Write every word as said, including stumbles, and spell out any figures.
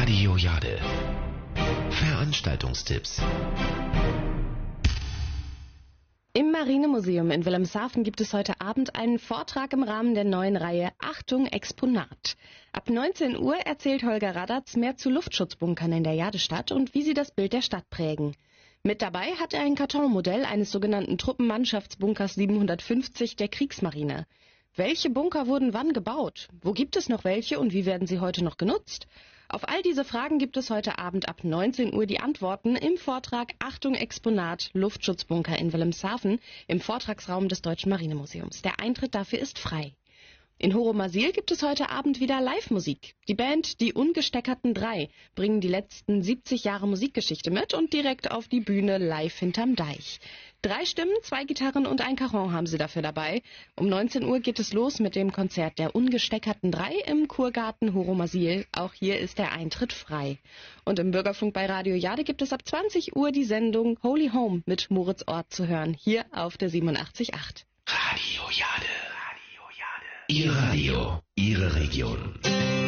Radio Jade. Veranstaltungstipps. Im Marinemuseum in Wilhelmshaven gibt es heute Abend einen Vortrag im Rahmen der neuen Reihe Achtung Exponat. Ab neunzehn Uhr erzählt Holger Radatz mehr zu Luftschutzbunkern in der Jadestadt und wie sie das Bild der Stadt prägen. Mit dabei hat er ein Kartonmodell eines sogenannten Truppenmannschaftsbunkers siebenhundertfünfzig der Kriegsmarine. Welche Bunker wurden wann gebaut? Wo gibt es noch welche und wie werden sie heute noch genutzt? Auf all diese Fragen gibt es heute Abend ab neunzehn Uhr die Antworten im Vortrag Achtung Exponat Luftschutzbunker in Wilhelmshaven im Vortragsraum des Deutschen Marinemuseums. Der Eintritt dafür ist frei. In Horomasil gibt es heute Abend wieder Live-Musik. Die Band Die Ungesteckerten Drei bringen die letzten siebzig Jahre Musikgeschichte mit und direkt auf die Bühne live hinterm Deich. Drei Stimmen, zwei Gitarren und ein Cajon haben sie dafür dabei. Um neunzehn Uhr geht es los mit dem Konzert der Ungesteckerten Drei im Kurgarten Horomasil. Auch hier ist der Eintritt frei. Und im Bürgerfunk bei Radio Jade gibt es ab zwanzig Uhr die Sendung Holy Home mit Moritz Ort zu hören, hier auf der siebenundachtzig Komma acht. Radio Jade. Radio Jade. Ihr Radio, Ihre Region.